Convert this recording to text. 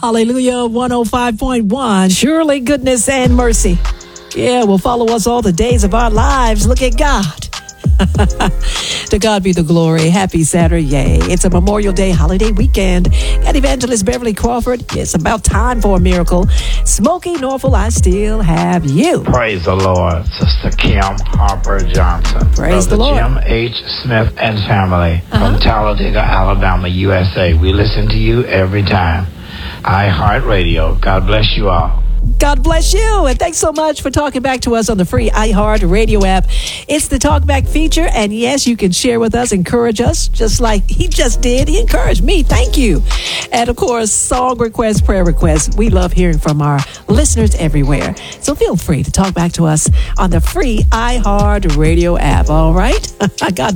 Hallelujah, 105.1. Surely goodness and mercy. Yeah, will follow us all the days of our lives. Look at God. To God be the glory. Happy Saturday. It's a Memorial Day holiday weekend. Got Evangelist Beverly Crawford. It's about time for a miracle. Smokey Norfolk, I still have you. Praise the Lord. Sister Kim Harper Johnson. Praise the Brother Lord. Jim H. Smith and family from Talladega, Alabama, USA. We listen to you every time. iHeartRadio. God bless you all. God bless you. And thanks so much for talking back to us on the free iHeart Radio app. It's the Talkback feature. And yes, you can share with us, encourage us, just like he just did. He encouraged me. Thank you. And of course, song requests, prayer requests. We love hearing from our listeners everywhere. So feel free to talk back to us on the free iHeart Radio app. All right. God